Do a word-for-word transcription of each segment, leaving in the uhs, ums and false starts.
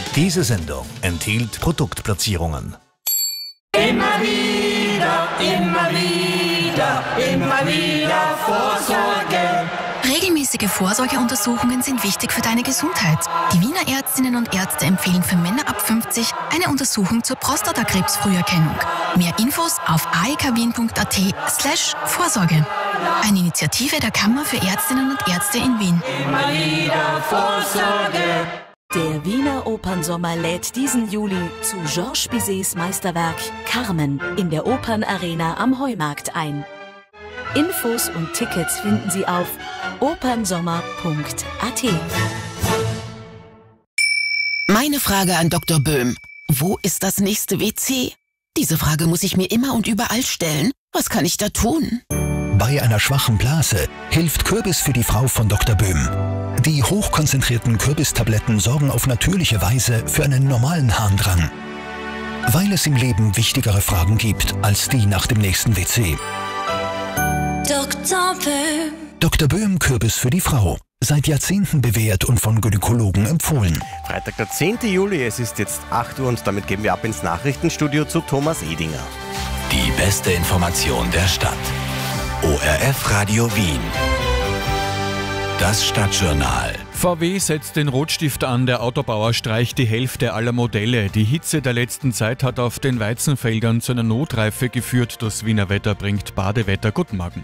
Diese Sendung enthielt Produktplatzierungen. Immer wieder, immer wieder, immer wieder Vorsorge. Regelmäßige Vorsorgeuntersuchungen sind wichtig für deine Gesundheit. Die Wiener Ärztinnen und Ärzte empfehlen für Männer ab fünfzig eine Untersuchung zur Prostatakrebsfrüherkennung. Mehr Infos auf aekwien.at slash Vorsorge. Eine Initiative der Kammer für Ärztinnen und Ärzte in Wien. Immer wieder Vorsorge. Der Wiener Opernsommer lädt diesen Juli zu Georges Bizets Meisterwerk Carmen in der Opernarena am Heumarkt ein. Infos und Tickets finden Sie auf opernsommer punkt a t. Meine Frage an Doktor Böhm. Wo ist das nächste W C? Diese Frage muss ich mir immer und überall stellen. Was kann ich da tun? Bei einer schwachen Blase hilft Kürbis für die Frau von Doktor Böhm. Die hochkonzentrierten Kürbistabletten sorgen auf natürliche Weise für einen normalen Harndrang. Weil es im Leben wichtigere Fragen gibt als die nach dem nächsten W C. Doktor Böhm. Doktor Böhm Kürbis für die Frau. Seit Jahrzehnten bewährt und von Gynäkologen empfohlen. Freitag, der zehnte Juli, es ist jetzt acht Uhr und damit gehen wir ab ins Nachrichtenstudio zu Thomas Edinger. Die beste Information der Stadt. O R F Radio Wien. Das Stadtjournal. V W setzt den Rotstift an, der Autobauer streicht die Hälfte aller Modelle. Die Hitze der letzten Zeit hat auf den Weizenfeldern zu einer Notreife geführt. Das Wiener Wetter bringt Badewetter. Guten Morgen.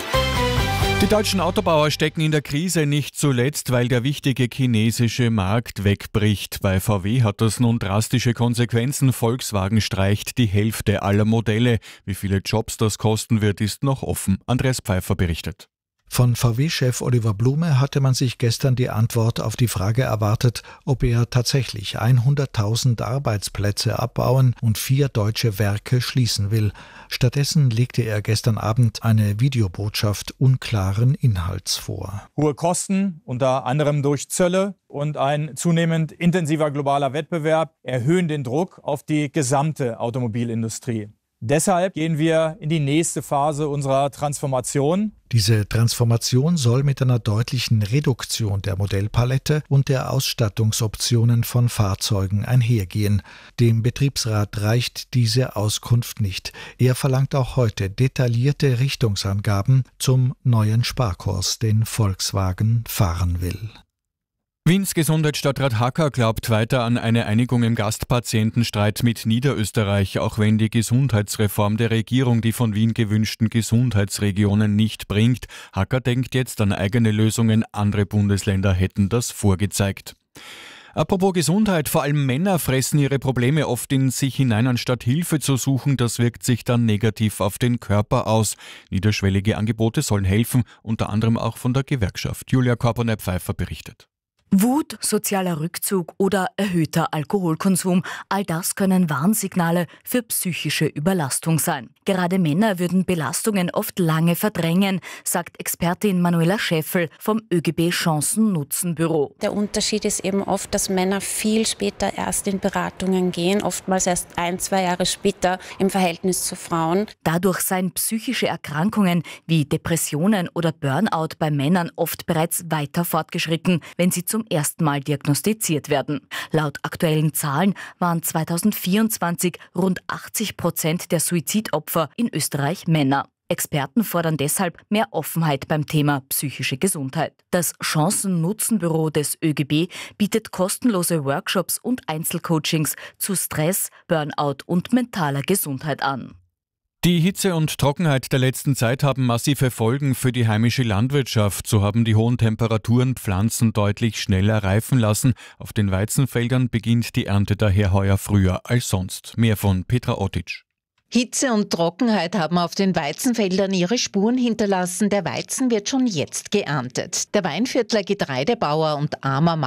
Die deutschen Autobauer stecken in der Krise nicht zuletzt, weil der wichtige chinesische Markt wegbricht. Bei V W hat das nun drastische Konsequenzen. Volkswagen streicht die Hälfte aller Modelle. Wie viele Jobs das kosten wird, ist noch offen. Andreas Pfeiffer berichtet. Von V W-Chef Oliver Blume hatte man sich gestern die Antwort auf die Frage erwartet, ob er tatsächlich hunderttausend Arbeitsplätze abbauen und vier deutsche Werke schließen will. Stattdessen legte er gestern Abend eine Videobotschaft unklaren Inhalts vor. Hohe Kosten, unter anderem durch Zölle, und ein zunehmend intensiver globaler Wettbewerb erhöhen den Druck auf die gesamte Automobilindustrie. Deshalb gehen wir in die nächste Phase unserer Transformation. Diese Transformation soll mit einer deutlichen Reduktion der Modellpalette und der Ausstattungsoptionen von Fahrzeugen einhergehen. Dem Betriebsrat reicht diese Auskunft nicht. Er verlangt auch heute detaillierte Richtungsangaben zum neuen Sparkurs, den Volkswagen fahren will. Wiens Gesundheitsstadtrat Hacker glaubt weiter an eine Einigung im Gastpatientenstreit mit Niederösterreich, auch wenn die Gesundheitsreform der Regierung die von Wien gewünschten Gesundheitsregionen nicht bringt. Hacker denkt jetzt an eigene Lösungen, andere Bundesländer hätten das vorgezeigt. Apropos Gesundheit, vor allem Männer fressen ihre Probleme oft in sich hinein, anstatt Hilfe zu suchen. Das wirkt sich dann negativ auf den Körper aus. Niederschwellige Angebote sollen helfen, unter anderem auch von der Gewerkschaft. Julia Korponer-Pfeiffer berichtet. Wut, sozialer Rückzug oder erhöhter Alkoholkonsum, all das können Warnsignale für psychische Überlastung sein. Gerade Männer würden Belastungen oft lange verdrängen, sagt Expertin Manuela Scheffel vom ÖGB Chancen-Nutzen-Büro. Der Unterschied ist eben oft, dass Männer viel später erst in Beratungen gehen, oftmals erst ein, zwei Jahre später im Verhältnis zu Frauen. Dadurch seien psychische Erkrankungen wie Depressionen oder Burnout bei Männern oft bereits weiter fortgeschritten, wenn sie zum ersten Mal diagnostiziert werden. Laut aktuellen Zahlen waren zweitausendvierundzwanzig rund achtzig Prozent der Suizidopfer in Österreich Männer. Experten fordern deshalb mehr Offenheit beim Thema psychische Gesundheit. Das Chancen-Nutzen-Büro des ÖGB bietet kostenlose Workshops und Einzelcoachings zu Stress, Burnout und mentaler Gesundheit an. Die Hitze und Trockenheit der letzten Zeit haben massive Folgen für die heimische Landwirtschaft. So haben die hohen Temperaturen Pflanzen deutlich schneller reifen lassen. Auf den Weizenfeldern beginnt die Ernte daher heuer früher als sonst. Mehr von Petra Otic. Hitze und Trockenheit haben auf den Weizenfeldern ihre Spuren hinterlassen. Der Weizen wird schon jetzt geerntet. Der Weinviertler Getreidebauer und A M A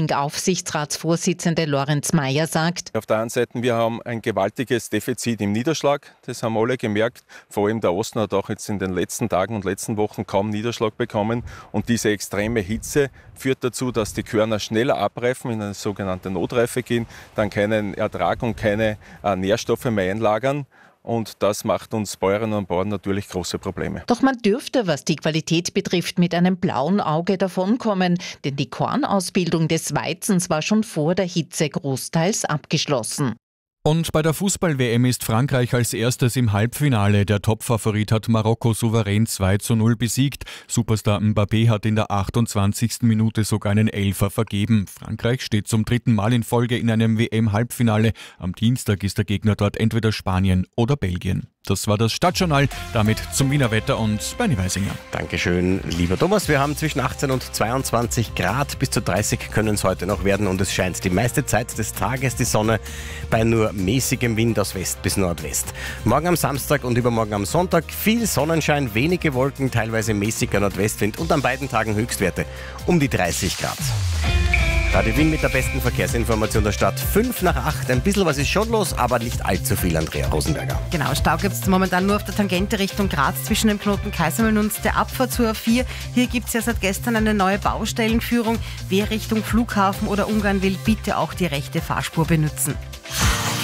Marketing-Aufsichtsratsvorsitzende Lorenz Meyer sagt: Auf der einen Seite, wir haben ein gewaltiges Defizit im Niederschlag. Das haben alle gemerkt. Vor allem der Osten hat auch jetzt in den letzten Tagen und letzten Wochen kaum Niederschlag bekommen. Und diese extreme Hitze führt dazu, dass die Körner schneller abreifen, in eine sogenannte Notreife gehen, dann keinen Ertrag und keine äh, Nährstoffe mehr einlagern. und das macht uns Bäuerinnen und Bauern natürlich große Probleme. Doch man dürfte, was die Qualität betrifft, mit einem blauen Auge davonkommen, denn die Kornausbildung des Weizens war schon vor der Hitze großteils abgeschlossen. Und bei der Fußball-W M ist Frankreich als erstes im Halbfinale. Der Topfavorit hat Marokko souverän zwei zu null besiegt. Superstar Mbappé hat in der achtundzwanzigsten Minute sogar einen Elfer vergeben. Frankreich steht zum dritten Mal in Folge in einem W M-Halbfinale. Am Dienstag ist der Gegner dort entweder Spanien oder Belgien. Das war das Stadtjournal, damit zum Wiener Wetter und Bernie Weisinger. Dankeschön, lieber Thomas. Wir haben zwischen achtzehn und zweiundzwanzig Grad, bis zu dreißig können es heute noch werden und es scheint die meiste Zeit des Tages die Sonne bei nur mäßigem Wind aus West bis Nordwest. Morgen am Samstag und übermorgen am Sonntag viel Sonnenschein, wenige Wolken, teilweise mäßiger Nordwestwind und an beiden Tagen Höchstwerte um die dreißig Grad. Radio Wien mit der besten Verkehrsinformation der Stadt. Fünf nach acht. Ein bisschen was ist schon los, aber nicht allzu viel, Andrea Rosenberger. Genau, Stau gibt es momentan nur auf der Tangente Richtung Graz zwischen dem Knoten Kaisermühlen und der Abfahrt zur A vier. Hier gibt es ja seit gestern eine neue Baustellenführung. Wer Richtung Flughafen oder Ungarn will, bitte auch die rechte Fahrspur benutzen.